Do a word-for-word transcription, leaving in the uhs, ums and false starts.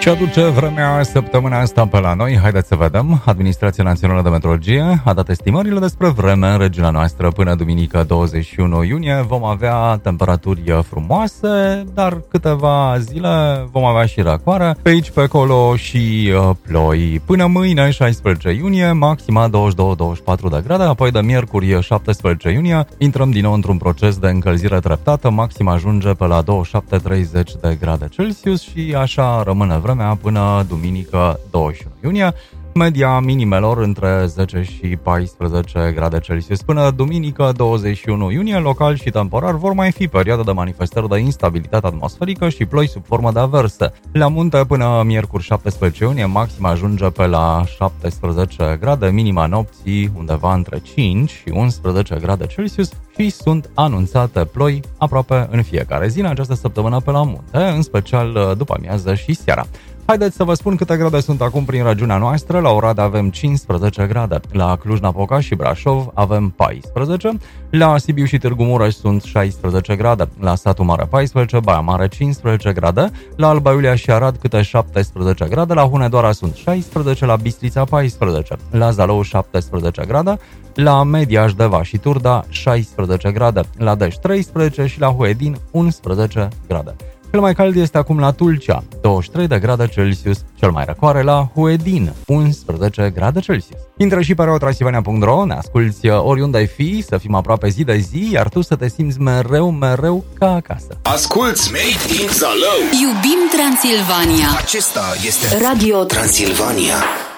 Ce aduce vremea săptămâna asta pe la noi? Haideți să vedem. Administrația Națională de Meteorologie a dat estimările despre vreme în regiunea noastră. Până duminică douăzeci și unu iunie vom avea temperaturi frumoase, dar câteva zile vom avea și răcoare, pe aici, pe acolo și uh, ploi. Până mâine, șaisprezece iunie, maxima douăzeci și doi douăzeci și patru de grade, apoi de miercuri, șaptesprezece iunie, intrăm din nou într-un proces de încălzire treptată, maxima ajunge pe la douăzeci și șapte treizeci de grade Celsius și așa rămâne vremea până duminică douăzeci și unu iunie, media minimelor între zece și paisprezece grade Celsius. Până duminică douăzeci și unu iunie, local și temporar vor mai fi perioade de manifestări de instabilitate atmosferică și ploi sub formă de averse. La munte până miercuri șaptesprezece iunie, maxima ajunge pe la șaptesprezece grade, minima nopții undeva între cinci și unsprezece grade Celsius și sunt anunțate ploi aproape în fiecare zi în această săptămână pe la munte, în special după amiază și seara. Haideți să vă spun câte grade sunt acum prin regiunea noastră. La Oradea avem cincisprezece grade, la Cluj-Napoca și Brașov avem paisprezece, la Sibiu și Târgu Mureș sunt șaisprezece grade, la Satu Mare paisprezece, Baia Mare cincisprezece grade, la Alba Iulia și Arad câte șaptesprezece grade, la Hunedoara sunt șaisprezece, la Bistrița paisprezece, la Zalău șaptesprezece grade, la Mediaș, Deva și Turda șaisprezece grade, la Deș treisprezece și la Huedin unsprezece grade. Cel mai cald este acum la Tulcea, douăzeci și trei de grade Celsius, cel mai răcoare la Huedin, unsprezece grade Celsius. Intră și pe radio transilvania punct ro, ne asculti oriunde ai fi, să fim aproape zi de zi, iar tu să te simți mereu, mereu ca acasă. Asculți Made in Zalău. Iubim Transilvania. Acesta este Radio Transilvania.